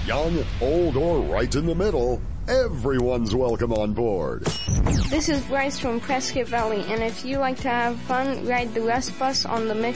Young, old, or right in the middle, everyone's welcome on board. This is Bryce from Prescott Valley, and if you like to have fun, ride the Rust Bus on the Mix